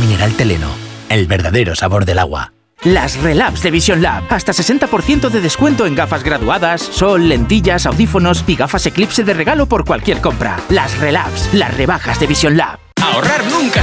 mineral Teleno, el verdadero sabor del agua. Las Relabs de Vision Lab. Hasta 60% de descuento en gafas graduadas, sol, lentillas, audífonos y gafas Eclipse de regalo por cualquier compra. Las Relabs, las rebajas de Vision Lab. Ahorrar